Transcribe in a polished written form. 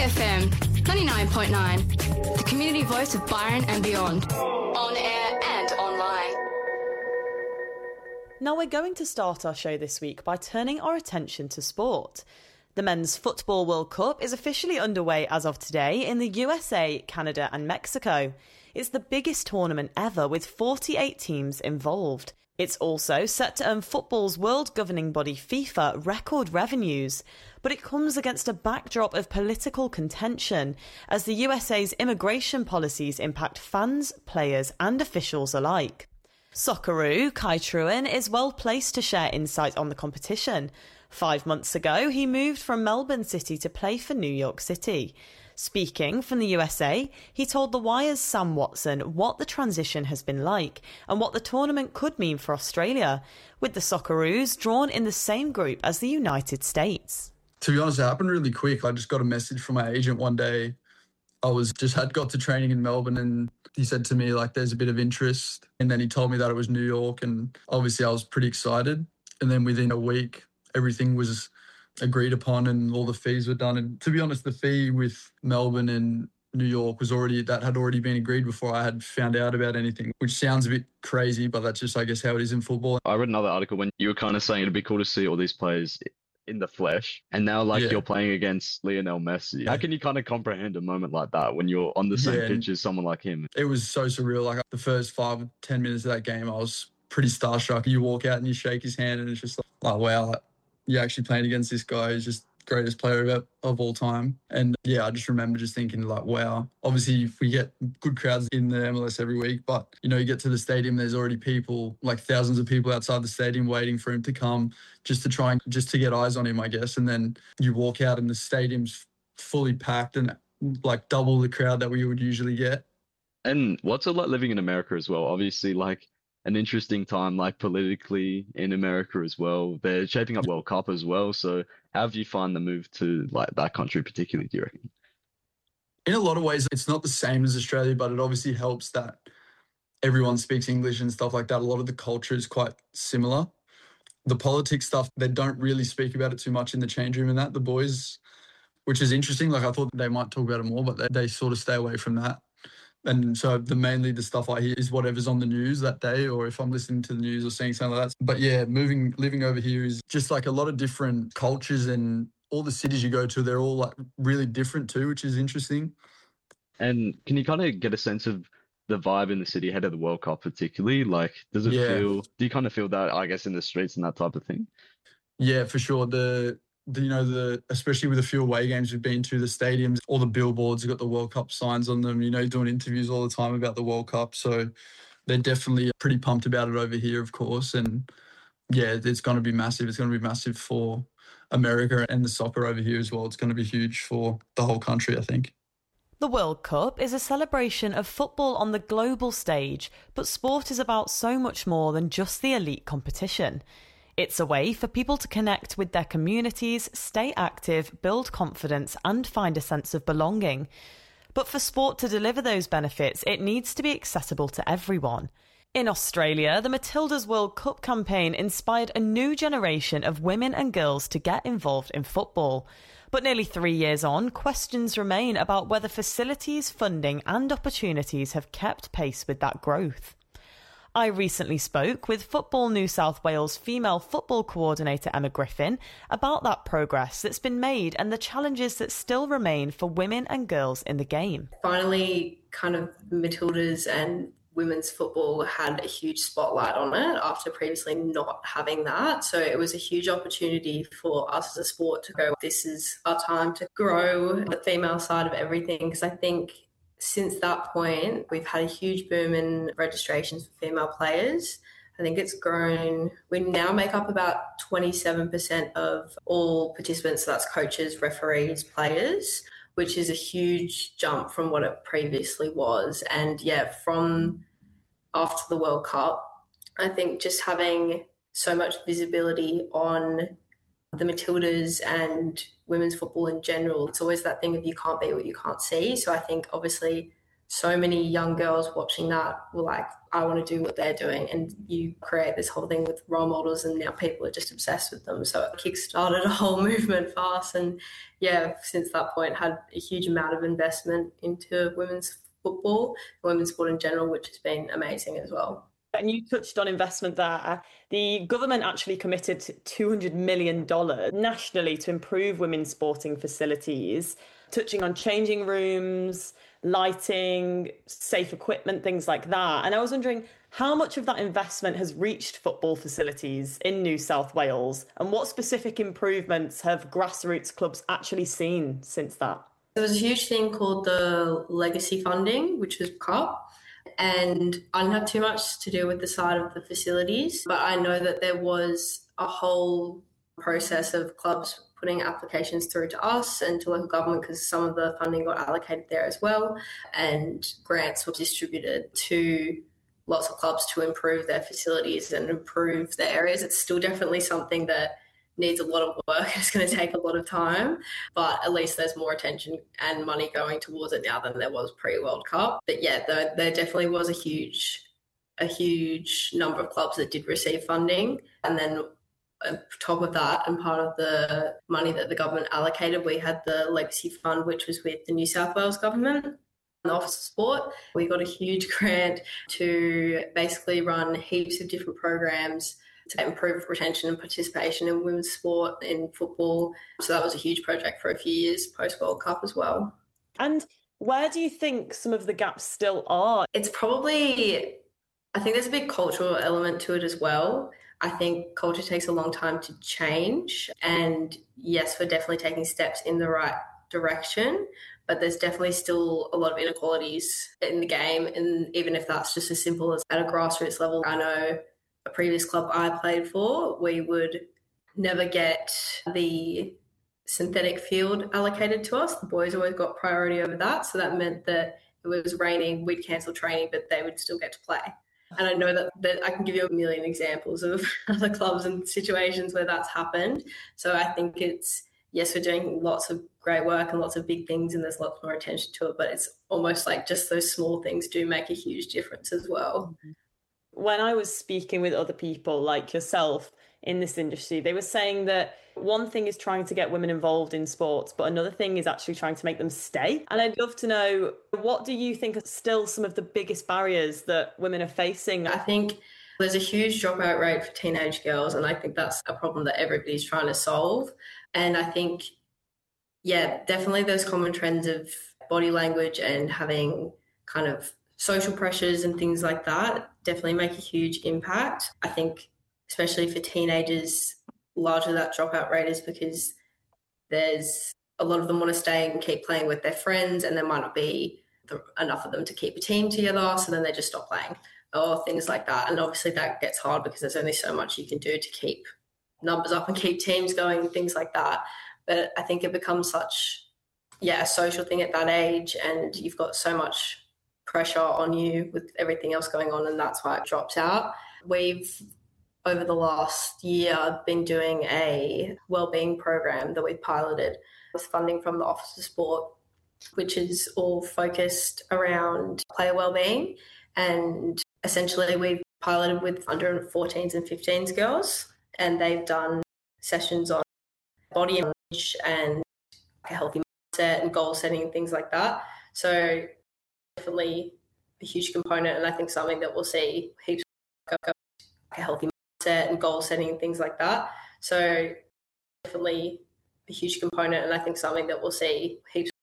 FM 99.9, the community voice of Byron and beyond. On air and online. Now we're going to start our show this week by turning our attention to sport. The Men's Football World Cup is officially underway as of today in the USA, Canada and Mexico. It's the biggest tournament ever with 48 teams involved. It's also set to earn football's world governing body FIFA record revenues, but it comes against a backdrop of political contention as the USA's immigration policies impact fans, players and officials alike. Socceroo Kai Truen is well placed to share insight on the competition. 5 months ago, he moved from Melbourne City to play for New York City. Speaking from the USA, he told The Wire's Sam Watson what the transition has been like and what the tournament could mean for Australia, with the Socceroos drawn in the same group as the United States. To be honest, it happened really quick. I just got a message from my agent one day. Had got to training in Melbourne and he said to me, like, there's a bit of interest. And then he told me that it was New York and obviously I was pretty excited. And then within a week, everything was agreed upon and all the fees were done. And to be honest, the fee with Melbourne and New York had already been agreed before I had found out about anything, which sounds a bit crazy, but that's just, I guess, how it is in football. I read another article when you were kind of saying it'd be cool to see all these players in the flesh, and now you're playing against Lionel Messi. How can you kind of comprehend a moment like that when you're on the same pitch as someone like him? It was so surreal. Like the first 5 or 10 minutes of that game, I was pretty starstruck. You walk out and you shake his hand and it's just like wow, you're actually playing against this guy who's just greatest player of all time. And yeah, I just remember just thinking like, wow, obviously we get good crowds in the MLS every week, but you get to the stadium, there's already people, like thousands of people outside the stadium waiting for him to come just to get eyes on him, I guess. And then you walk out and the stadium's fully packed and like double the crowd that we would usually get. And what's it like living in America as well? Obviously, like an interesting time, like politically in America as well. They're shaping up World Cup as well. So how have you find the move to like that country particularly, do you reckon? In a lot of ways, it's not the same as Australia, but it obviously helps that everyone speaks English and stuff like that. A lot of the culture is quite similar. The politics stuff, they don't really speak about it too much in the change room and that, the boys, which is interesting. Like I thought they might talk about it more, but they sort of stay away from that. And so mainly the stuff I hear is whatever's on the news that day, or if I'm listening to the news or seeing something like that. But yeah, living over here is just like a lot of different cultures, and all the cities you go to, they're all like really different too, which is interesting. And can you kind of get a sense of the vibe in the city ahead of the World Cup particularly? Like, do you kind of feel that, I guess, in the streets and that type of thing? Yeah, for sure. Especially with a few away games we've been to, the stadiums, all the billboards have got the World Cup signs on them, doing interviews all the time about the World Cup. So they're definitely pretty pumped about it over here, of course. And yeah, it's going to be massive. It's going to be massive for America and the soccer over here as well. It's going to be huge for the whole country, I think. The World Cup is a celebration of football on the global stage, but sport is about so much more than just the elite competition. It's a way for people to connect with their communities, stay active, build confidence and find a sense of belonging. But for sport to deliver those benefits, it needs to be accessible to everyone. In Australia, the Matildas World Cup campaign inspired a new generation of women and girls to get involved in football. But nearly 3 years on, questions remain about whether facilities, funding and opportunities have kept pace with that growth. I recently spoke with Football New South Wales female football coordinator Emma Griffin about that progress that's been made and the challenges that still remain for women and girls in the game. Finally, kind of Matildas and women's football had a huge spotlight on it after previously not having that. So it was a huge opportunity for us as a sport to go, this is our time to grow the female side of everything, because I think since that point, we've had a huge boom in registrations for female players. I think it's grown. We now make up about 27% of all participants. So that's coaches, referees, players, which is a huge jump from what it previously was. And yeah, from after the World Cup, I think just having so much visibility on the Matildas and women's football in general, it's always that thing of you can't be what you can't see. So I think obviously so many young girls watching that were like, I want to do what they're doing. And you create this whole thing with role models, and now people are just obsessed with them. So it kickstarted a whole movement for us. And yeah, since that point, had a huge amount of investment into women's football, women's sport in general, which has been amazing as well. And you touched on investment there. The government actually committed $200 million nationally to improve women's sporting facilities, touching on changing rooms, lighting, safe equipment, things like that. And I was wondering how much of that investment has reached football facilities in New South Wales, and what specific improvements have grassroots clubs actually seen since that? There was a huge thing called the legacy funding, which was CUP. And I didn't have too much to do with the side of the facilities, but I know that there was a whole process of clubs putting applications through to us and to local government, because some of the funding got allocated there as well, and grants were distributed to lots of clubs to improve their facilities and improve their areas. It's still definitely something that needs a lot of work. It's going to take a lot of time, but at least there's more attention and money going towards it now than there was pre-World Cup. But yeah, there definitely was a huge number of clubs that did receive funding. And then on top of that, and part of the money that the government allocated, we had the Legacy Fund, which was with the New South Wales government, the Office of Sport. We got a huge grant to basically run heaps of different programs to improve retention and participation in women's sport, in football. So that was a huge project for a few years post-World Cup as well. And where do you think some of the gaps still are? It's probably, I think there's a big cultural element to it as well. I think culture takes a long time to change. And yes, we're definitely taking steps in the right direction, but there's definitely still a lot of inequalities in the game. And even if that's just as simple as at a grassroots level, I know a previous club I played for, we would never get the synthetic field allocated to us. The boys always got priority over that. So that meant that if it was raining, we'd cancel training, but they would still get to play. And I know that I can give you a million examples of other clubs and situations where that's happened. So I think it's, yes, we're doing lots of great work and lots of big things, and there's lots more attention to it, but it's almost like just those small things do make a huge difference as well. When I was speaking with other people like yourself in this industry, they were saying that one thing is trying to get women involved in sports, but another thing is actually trying to make them stay. And I'd love to know, what do you think are still some of the biggest barriers that women are facing? I think there's a huge dropout rate for teenage girls, and I think that's a problem that everybody's trying to solve. And I think, yeah, definitely those common trends of body language and having kind of social pressures and things like that definitely make a huge impact. I think especially for teenagers, largely that dropout rate is because there's a lot of them want to stay and keep playing with their friends, and there might not be enough of them to keep a team together, so then they just stop playing or things like that. And obviously that gets hard because there's only so much you can do to keep numbers up and keep teams going and things like that. But I think it becomes such, a social thing at that age, and you've got so much pressure on you with everything else going on, and that's why it drops out. We've, over the last year, been doing a wellbeing program that we piloted with funding from the Office of Sport, which is all focused around player wellbeing. And essentially we've piloted with under 14s and 15s girls, and they've done sessions on body image and a healthy mindset and goal setting and things like that. So definitely a huge component, and I think something that we'll see heaps of a healthy mindset and goal setting and things like that. So definitely a huge component, and I think something that we'll see heaps